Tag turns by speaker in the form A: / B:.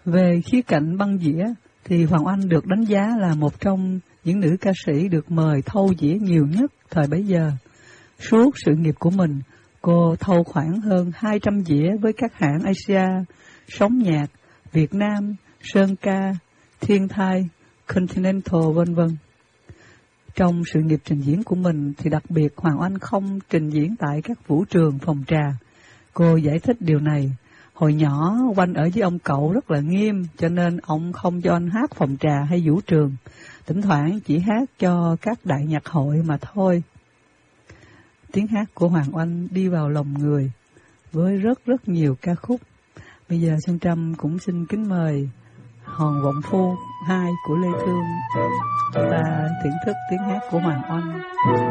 A: Về khía cạnh băng dĩa thì Hoàng Oanh được đánh giá là một trong những nữ ca sĩ được mời thâu dĩa nhiều nhất thời bấy giờ. Suốt sự nghiệp của mình, cô thâu khoảng hơn 200 dĩa với các hãng Asia, Sống Nhạc, Việt Nam, Sơn Ca, Thiên Thai, Continental v.v. Trong sự nghiệp trình diễn của mình thì đặc biệt Hoàng Oanh không trình diễn tại các vũ trường, phòng trà. Cô giải thích điều này. Hồi nhỏ Oanh ở với ông cậu rất là nghiêm, cho nên ông không cho anh hát phòng trà hay vũ trường. Thỉnh thoảng chỉ hát cho các đại nhạc hội mà thôi. Tiếng hát của Hoàng Oanh đi vào lòng người với rất nhiều ca khúc. Bây giờ Xuân Trâm cũng xin kính mời Hòn Vọng Phu 2 của Lê Thương chúng ta thưởng thức tiếng hát của Hoàng Oanh.